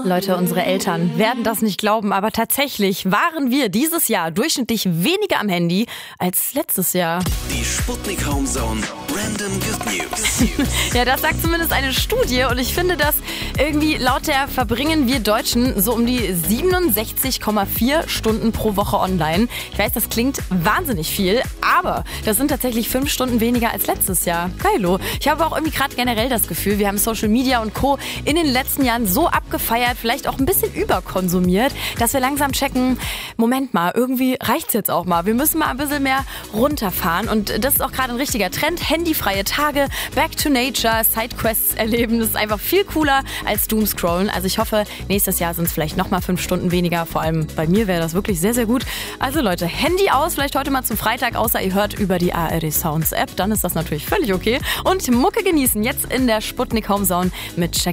Leute, unsere Eltern werden das nicht glauben, aber tatsächlich waren wir dieses Jahr durchschnittlich weniger am Handy als letztes Jahr. Die Sputnik Homezone Random Good News. Ja, das sagt zumindest eine Studie und ich finde, dass irgendwie laut der verbringen wir Deutschen so um die 67,4 Stunden pro Woche online. Ich weiß, das klingt wahnsinnig viel, aber das sind tatsächlich 5 Stunden weniger als letztes Jahr. Geilo. Ich habe auch irgendwie gerade generell das Gefühl, wir haben Social Media und Co. in den letzten Jahren so abgefeiert, vielleicht auch ein bisschen überkonsumiert, dass wir langsam checken, Moment mal, irgendwie reicht's jetzt auch mal. Wir müssen mal ein bisschen mehr runterfahren und das ist auch gerade ein richtiger Trend. Handyfreie Tage, Back to Nature, Sidequests erleben, das ist einfach viel cooler als Doomscrollen. Also ich hoffe, nächstes Jahr sind es vielleicht nochmal 5 Stunden weniger. Vor allem bei mir wäre das wirklich sehr, sehr gut. Also Leute, Handy aus, vielleicht heute mal zum Freitag, außer ihr hört über die ARD Sounds App, dann ist das natürlich völlig okay. Und Mucke genießen, jetzt in der Sputnik Homezone mit Check